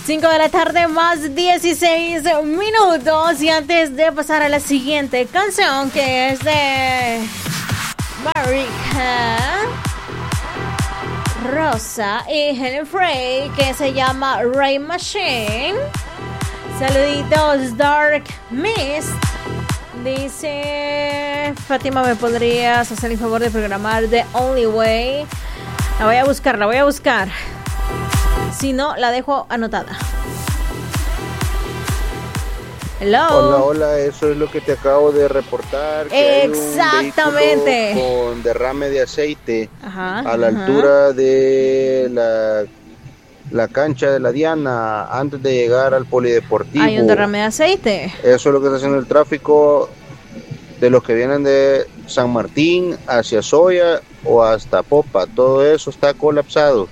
5 de la tarde más 16 minutos. Y antes de pasar a la siguiente canción, que es de Marika Rosa y Helen Frey, que se llama Rain Machine. Saluditos, Dark Mist. Dice Fátima, ¿me podrías hacer el favor de programar The Only Way? La voy a buscar. Si no, la dejo anotada. Hello. Hola, eso es lo que te acabo de reportar. Que exactamente. Hay un vehículo con derrame de aceite a la altura de la cancha de la Diana, antes de llegar al polideportivo. Hay un derrame de aceite. Eso es lo que está haciendo el tráfico de los que vienen de San Martín hacia Soya o hasta Popa. Todo eso está colapsado.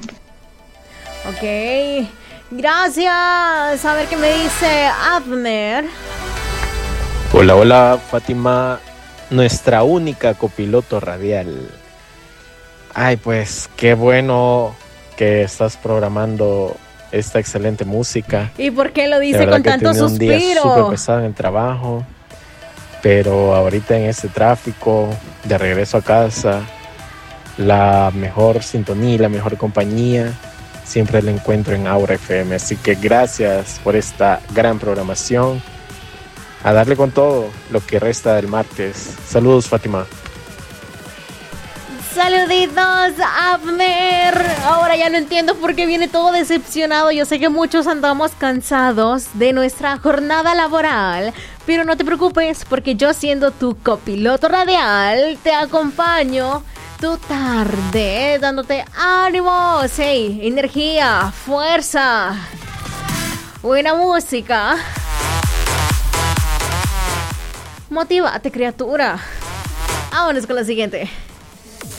Ok, gracias. A ver qué me dice Abner. Hola, Fátima, nuestra única copiloto radial. Ay, pues qué bueno que estás programando esta excelente música. ¿Y por qué lo dice con tanto suspiro? Un día súper pesado en el trabajo, pero ahorita en este tráfico de regreso a casa, la mejor sintonía, la mejor compañía siempre la encuentro en Aura FM. Así que gracias por esta gran programación. A darle con todo lo que resta del martes. Saludos, Fátima. Saluditos, Abner. Ahora ya no entiendo por qué viene todo decepcionado. Yo sé que muchos andamos cansados de nuestra jornada laboral, pero no te preocupes, porque yo, siendo tu copiloto radial, te acompaño tu tarde, dándote ánimo, sí, energía, fuerza, buena música. Motívate, criatura. Vámonos con la siguiente.